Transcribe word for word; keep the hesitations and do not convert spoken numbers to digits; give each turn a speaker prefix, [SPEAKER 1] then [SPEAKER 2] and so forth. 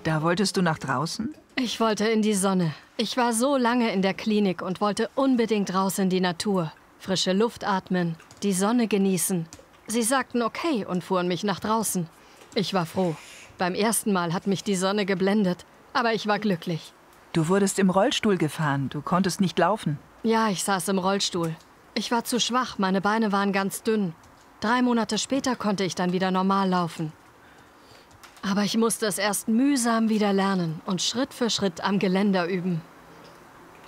[SPEAKER 1] Da wolltest du nach draußen?
[SPEAKER 2] Ich wollte in die Sonne. Ich war so lange in der Klinik und wollte unbedingt raus in die Natur. Frische Luft atmen, die Sonne genießen. Sie sagten okay und fuhren mich nach draußen. Ich war froh. Beim ersten Mal hat mich die Sonne geblendet, aber ich war glücklich.
[SPEAKER 1] Du wurdest im Rollstuhl gefahren, du konntest nicht laufen.
[SPEAKER 2] Ja, ich saß im Rollstuhl. Ich war zu schwach, meine Beine waren ganz dünn. Drei Monate später konnte ich dann wieder normal laufen. Aber ich musste es erst mühsam wieder lernen und Schritt für Schritt am Geländer üben.